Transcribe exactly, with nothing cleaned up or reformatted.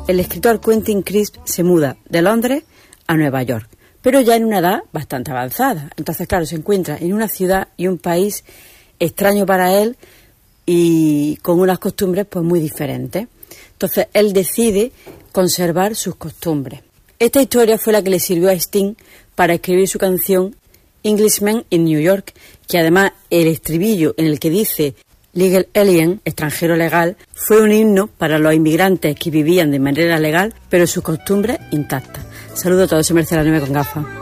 el escritor Quentin Crisp se muda de Londres a Nueva York, pero ya en una edad bastante avanzada. Entonces, claro, se encuentra en una ciudad y un país extraño para él y con unas costumbres pues muy diferentes. Entonces, él decide conservar sus costumbres. Esta historia fue la que le sirvió a Sting para escribir su canción Englishman in New York, que además el estribillo en el que dice Legal Alien, extranjero legal, fue un himno para los inmigrantes que vivían de manera legal, pero sus costumbres intactas. Saludos a todos, soy Mercedes La Nieve con gafas.